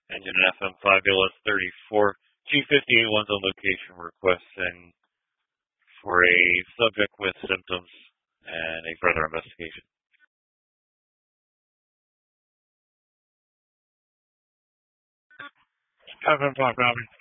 Engine FM5 LS 34 G58 on location requesting for a subject with symptoms and a further investigation. FM5 Robbie.